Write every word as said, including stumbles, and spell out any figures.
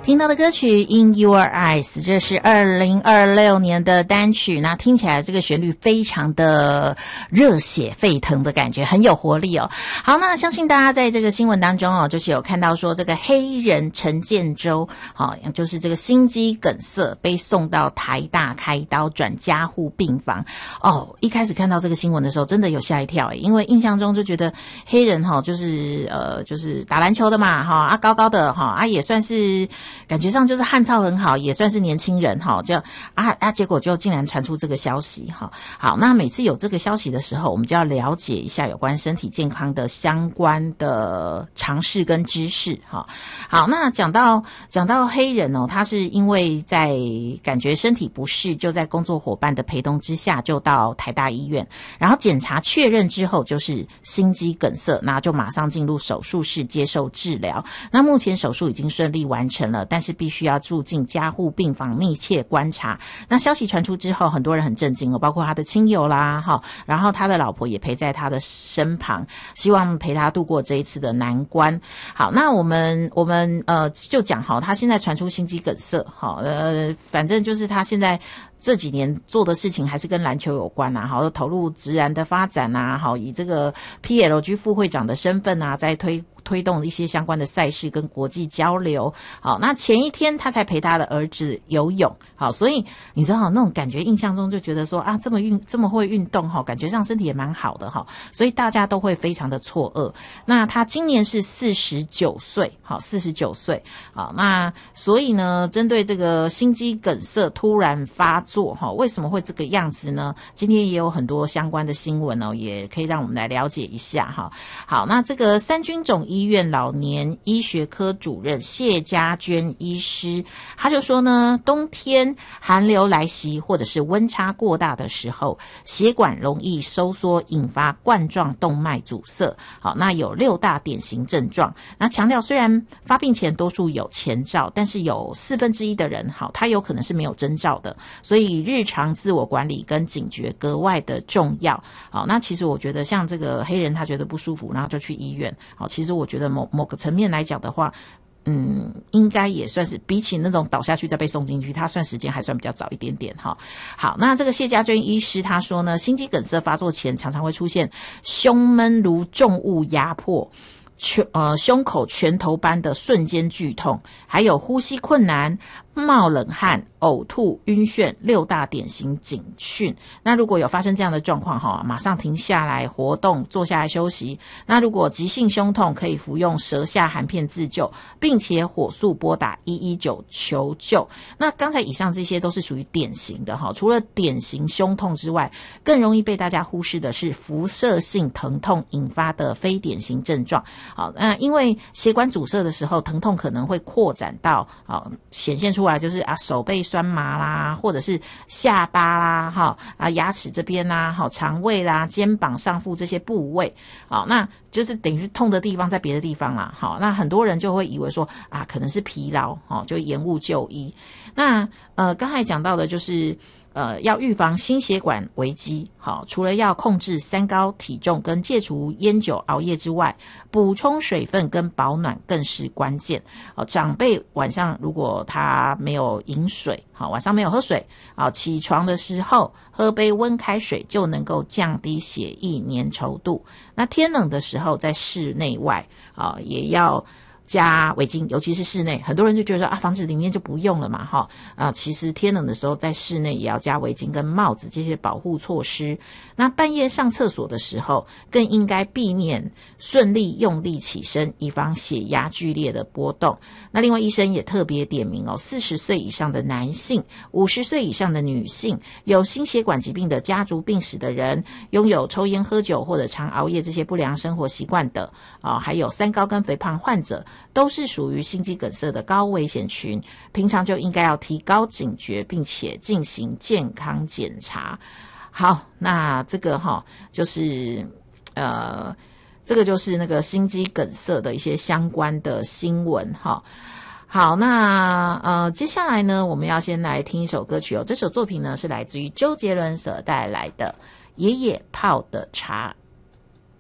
听到的歌曲 In Your Eyes， 这是二零二六年的单曲，那听起来这个旋律非常的热血沸腾的感觉，很有活力哦。好，那相信大家在这个新闻当中哦，就是有看到说这个黑人陈建州，好、哦，就是这个心肌梗塞被送到台大开刀转加护病房。哦，一开始看到这个新闻的时候真的有吓一跳，因为印象中就觉得黑人哈、哦、就是呃就是打篮球的嘛哈、哦、啊高高的哈、哦、啊也算是感觉上就是汉操很好，也算是年轻人哈，就啊啊，结果就竟然传出这个消息哈。好，那每次有这个消息的时候，我们就要了解一下有关身体健康的相关的常识跟知识哈。好，那讲到讲到黑人哦，他是因为在感觉身体不适，就在工作伙伴的陪同之下，就到台大医院，然后检查确认之后就是心肌梗塞，那就马上进入手术室接受治疗。那目前手术已经顺利完成了，但是必须要住进加护病房密切观察。那消息传出之后，很多人很震惊哦，包括他的亲友啦，哈，然后他的老婆也陪在他的身旁，希望陪他度过这一次的难关。好，那我们我们呃就讲好，他现在传出心肌梗塞，好，呃，反正就是他现在这几年做的事情还是跟篮球有关啊，好，投入职篮的发展啊，好，以这个 P L G 副会长的身份啊，在推推动一些相关的赛事跟国际交流。好，那前一天他才陪他的儿子游泳，好，所以你知道那种感觉，印象中就觉得说啊，这么运这么会运动哈，感觉上身体也蛮好的哈，所以大家都会非常的错愕。那他今年是四十九岁，好，四十九岁，好，那所以呢，针对这个心肌梗塞突然发作哈，为什么会这个样子呢？今天也有很多相关的新闻哦，也可以让我们来了解一下哈。好，那这个三军总医院老年医学科主任谢家娟医师，他就说呢，冬天寒流来袭或者是温差过大的时候，血管容易收缩，引发冠状动脉阻塞。好，那有六大典型症状。那强调，虽然发病前多数有前兆，但是有四分之一的人，好，他有可能是没有征兆的。所以日常自我管理跟警觉格外的重要。好，那其实我觉得像这个黑人他觉得不舒服，然后就去医院。好，其实我觉得某某个层面来讲的话，嗯，应该也算是比起那种倒下去再被送进去，他算时间还算比较早一点点哈。好，那这个谢家娟医师他说呢，心肌梗塞发作前常常会出现胸闷如重物压迫，胸呃胸口拳头般的瞬间剧痛，还有呼吸困难、冒冷汗、呕吐、晕眩六大典型警讯。那如果有发生这样的状况哈，马上停下来活动，坐下来休息。那如果急性胸痛，可以服用舌下含片自救，并且火速拨打一一九求救。那刚才以上这些都是属于典型的哈，除了典型胸痛之外，更容易被大家忽视的是辐射性疼痛引发的非典型症状。好，那因为血管阻塞的时候，疼痛可能会扩展到好显现出来就是啊手背酸麻啦，或者是下巴啦，哈啊牙齿这边啦，好肠胃啦、肩膀、上腹这些部位，好，那就是等于痛的地方在别的地方啦，好，那很多人就会以为说啊可能是疲劳，哦就延误就医。那呃刚才讲到的就是呃，要预防心血管危机，好，除了要控制三高、体重跟戒除烟酒、熬夜之外，补充水分跟保暖更是关键。好，长辈晚上如果他没有饮水，好，晚上没有喝水，好，起床的时候喝杯温开水就能够降低血液粘稠度。那天冷的时候，在室内外，啊，也要加围巾，尤其是室内，很多人就觉得说啊，房子里面就不用了嘛，哈啊，其实天冷的时候在室内也要加围巾跟帽子这些保护措施。那半夜上厕所的时候，更应该避免顺利用力起身，以防血压剧烈的波动。那另外医生也特别点名哦，四十岁以上的男性、五十岁以上的女性、有心血管疾病的家族病史的人、拥有抽烟喝酒或者常熬夜这些不良生活习惯的啊，还有三高跟肥胖患者，都是属于心肌梗塞的高危险群，平常就应该要提高警觉，并且进行健康检查。好，那这个哈，就是呃，这个就是那个心肌梗塞的一些相关的新闻哈。好，那呃，接下来呢，我们要先来听一首歌曲哦。这首作品呢是来自于周杰伦所带来的《爷爷泡的茶》。